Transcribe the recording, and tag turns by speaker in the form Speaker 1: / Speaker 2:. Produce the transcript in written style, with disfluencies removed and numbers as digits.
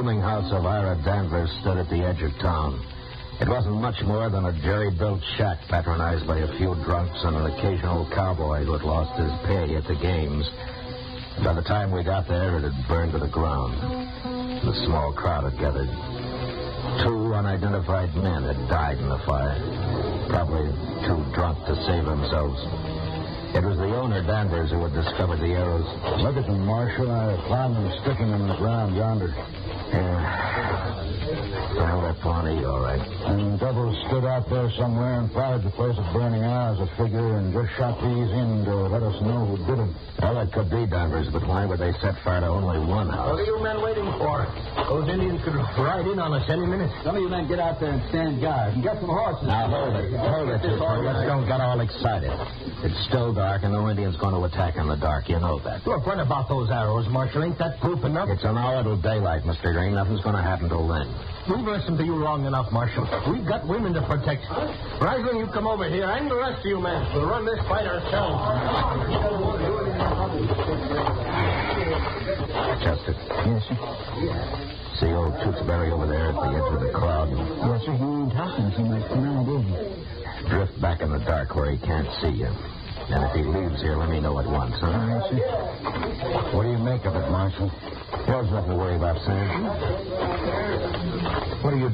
Speaker 1: rooming house of Ira Danvers stood at the edge of town. It wasn't much more than a jerry-built shack patronized by a few drunks and an occasional cowboy who had lost his pay at the games. By the time we got there, it had burned to the ground. The small crowd had gathered. 2 unidentified men had died in the fire, probably too drunk to save themselves. It was the owner, Danvers, who had discovered the arrows.
Speaker 2: Look at them, Marshal. I found them sticking in the ground yonder.
Speaker 1: Well, they're Pawnee, all right.
Speaker 2: And devils stood out there somewhere and fired the place at burning hours, I figure, and just shot these in to let us know who did them.
Speaker 1: Well, it could be Danvers, but why would they set fire to only one house?
Speaker 3: What are you men waiting for? Those Indians could ride in on us any minute.
Speaker 2: Some of you men get out there and stand guard and get some horses.
Speaker 1: Now, hold it. Let's don't get all excited. It's still dark, and no Indian's going to attack in the dark. You know that.
Speaker 3: Look, what about those arrows, Marshal? Ain't that proof enough?
Speaker 1: It's an hour till daylight, Mr. Green. Nothing's going to happen till then.
Speaker 3: We've listened to you long enough, Marshal. We've got women to protect. Rising, you come over here, and the rest of you men. We'll run this fight ourselves.
Speaker 1: Chester.
Speaker 2: Yes, sir.
Speaker 1: See old Tewksbury over there at the edge of the crowd?
Speaker 2: Yes, sir. He ain't talking so much tonight, is he?
Speaker 1: Drift back in the dark where he can't see you. And if he leaves here, let me know at once, huh?
Speaker 2: Yes, sir. What do you make of it, Marshal?
Speaker 1: There's nothing to worry about, Sam. What are you